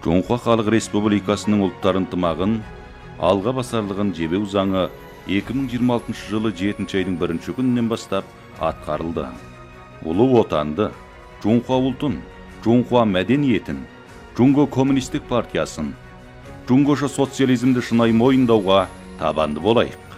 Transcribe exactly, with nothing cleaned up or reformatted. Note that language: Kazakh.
Жоңхуа Халық Республикасының ұлттар ынтымағын алға басарлығын жебеу заңы екі мың жиырма алтыншы жылы жетінші айдың бірінші күнінен бастап атқарылды. Ұлы отанды, Жоңхуа ұлтын, Жоңхуа мәдениетін, Жоңго коммунистік партиясын, Жоңгоша социализмді шынайы мойындауға табанды болайық.